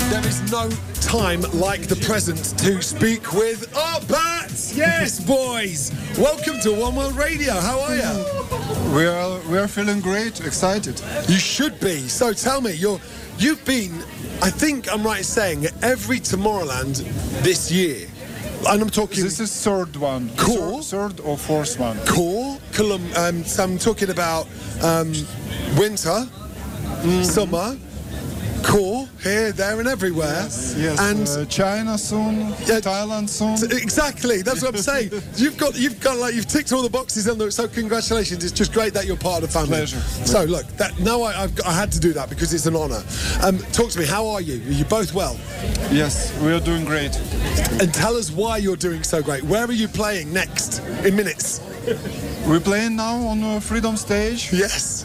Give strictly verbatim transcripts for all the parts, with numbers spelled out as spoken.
There is no time like the present to speak with our bats. Yes, boys. Welcome to One World Radio. How are you? We are we are feeling great, excited. You should be. So tell me, you're you've been, I think I'm right in saying, at every Tomorrowland this year. And I'm talking... This is third one. Cool. Third or fourth one. Cool. Colum- um, so I'm talking about um, winter, mm. summer, cool, here, there and everywhere. Yes, yes. And uh, China soon, yeah, Thailand soon. Exactly, that's what I'm saying. You've got, you've got like, you've ticked all the boxes on the, so congratulations. It's just great that you're part of the family. Pleasure. So look, that, now I, I've got, I had to do that because it's an honour. Um, talk to me, how are you? Are you both well? Yes, we are doing great. And tell us why you're doing so great. Where are you playing next in minutes? We're playing now on a Freedom Stage. Yes.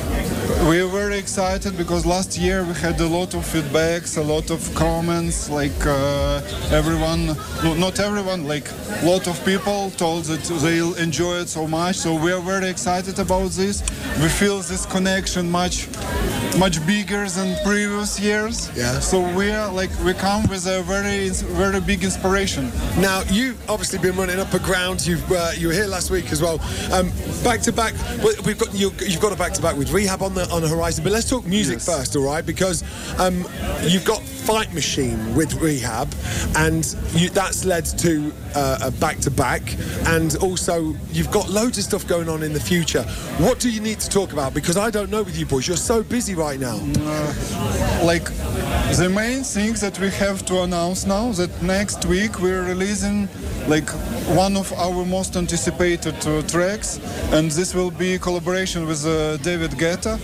We are very excited because last year we had a lot of feedbacks, a lot of comments, like uh, everyone, no, not everyone, like a lot of people told that they'll enjoy it so much. So we are very excited about this. We feel this connection much, much bigger than previous years. Yeah. So we are like, we come with a very, very big inspiration. Now, you've obviously been running up a ground. You've, uh, you were here last week as well. Um, back to back, we've got, you, you've got a back to back with Rehab on the on the horizon, but let's talk music yes. first, all right? Because um, you've got Fight Machine with Rehab, and you, that's led to uh, a back-to-back, and also you've got loads of stuff going on in the future. What do you need to talk about? Because I don't know with you boys, you're so busy right now. Uh, like, the main thing that we have to announce now, that next week we're releasing like one of our most anticipated uh, tracks, and this will be a collaboration with uh, David Guetta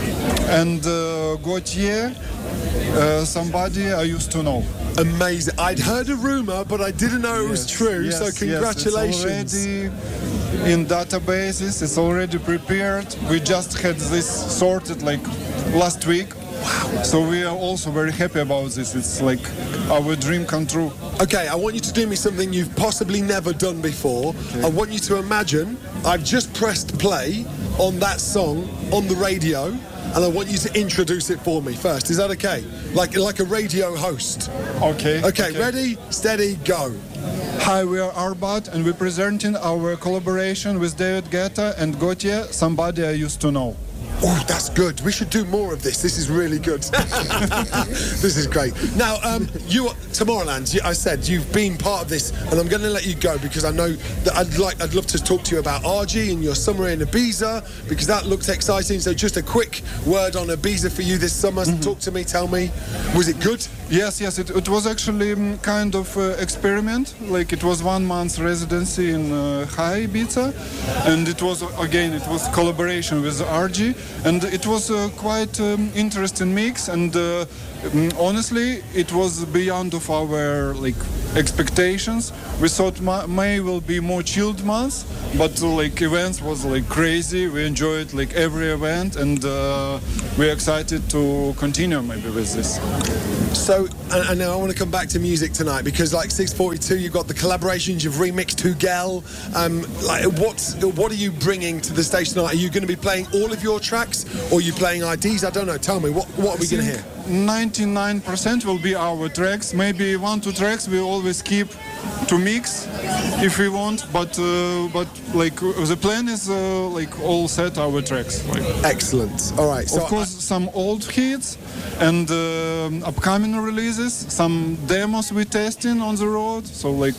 and uh, Gautier, uh, somebody I used to know. Amazing. I'd heard a rumour, but I didn't know it was Yes, true, yes, so congratulations. Yes, it's already in databases, it's already prepared. We just had this sorted like last week. Wow. So we are also very happy about this. It's like our dream come true. Okay, I want you to do me something you've possibly never done before. Okay. I want you to imagine I've just pressed play on that song on the radio, and I want you to introduce it for me first. Is that okay? Like like a radio host. Okay. Okay, okay. Ready, steady, go. Hi, we are Arbat, and we're presenting our collaboration with David Guetta and Gautier, Somebody I Used to Know. Oh, that's good. We should do more of this. This is really good. This is great. Now, um, you, Tomorrowland, I said you've been part of this, and I'm going to let you go because I know that I'd like, I'd love to talk to you about R G and your summer in Ibiza because that looks exciting. So, just a quick word on Ibiza for you this summer. Mm-hmm. Talk to me. Tell me, was it good? Yes, yes. It, it was actually um, kind of uh, experiment. Like it was one month residency in uh, High Ibiza, and it was again it was collaboration with R G. And it was a quite um, interesting mix, and uh, honestly, it was beyond of our like expectations. We thought Ma- May will be more chilled month, but uh, like events was like crazy. We enjoyed like every event, and uh, we're excited to continue maybe with this. So, and, and now I want to come back to music tonight because, like six forty-two, you've got the collaborations, you've remixed Hugel. Um, like, what's what are you bringing to the stage tonight? Are you going to be playing all of your tracks, or are you playing I Ds? I don't know. Tell me, what what are we going to hear? ninety-nine percent will be our tracks. Maybe one two tracks we always keep to mix if we want, but uh, but like the plan is uh, like all set our tracks. Like. Excellent. All right. So of course, I- some old hits and uh, upcoming releases, some demos we testing on the road. So like.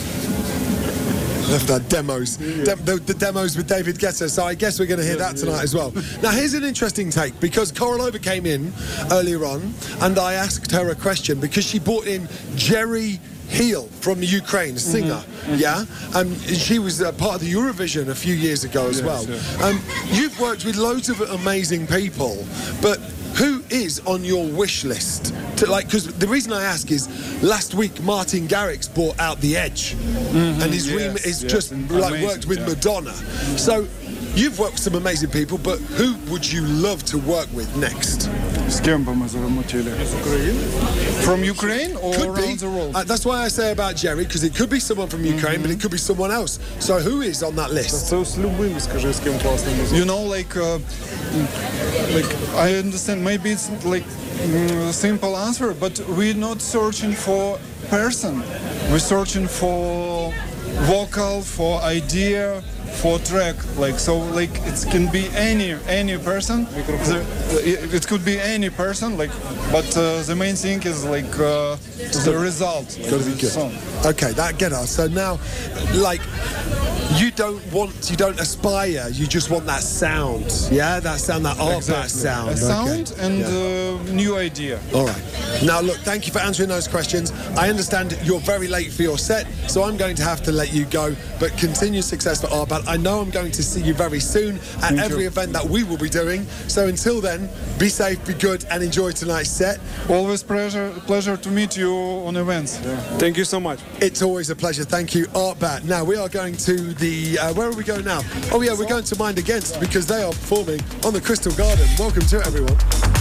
Love that demos, De- the, the demos with David Guetta. So I guess we're going to hear that tonight as well. Now here's an interesting take because Korolova came in earlier on, and I asked her a question because she brought in Jerry Heel from Ukraine, a singer, mm-hmm. yeah? Um, she was uh, part of the Eurovision a few years ago as yes, well. Yeah. Um, you've worked with loads of amazing people, but who is on your wish list? To, like, because the reason I ask is last week Martin Garrix brought out The Edge, mm-hmm. and his yes, rem- is yes, just amazing, like worked with yeah. Madonna. Mm-hmm. So you've worked with some amazing people, but who would you love to work with next? С кем бы мы замутили? From Ukraine or Could be. around the world? Uh, that's why I say about Jerry, because it could be someone from Ukraine, but it could be someone else. So who is on that list? Це з любим, скажи, з ким класно музика. You know, like, uh, like I understand. Maybe it's like mm, a simple answer, but we're not searching for person. We're searching for vocal, for idea, for track. Like so, like it can be any any person. The, it, it could be any person. Like, but uh, the main thing is like uh, the result. Got to be of the good. song. Okay, that get us. So now, like, you don't want, you don't aspire. You just want that sound. Yeah, that sound, that art that sound. A Okay. sound and Yeah. uh, new idea. All right. Now, look, thank you for answering those questions. I understand you're very late for your set, so I'm going to have to let you go. But continued success for Arbat. I know I'm going to see you very soon at Thank every you. event that we will be doing. So until then, be safe, be good, and enjoy tonight's set. Always pleasure pleasure to meet you on events. Thank you so much. It's always a pleasure. Thank you, Arbat. Now, we are going to the... Uh, where are we going now? Oh, yeah, we're going to Mind Against because they are performing on the Crystal Garden. Welcome to it, everyone.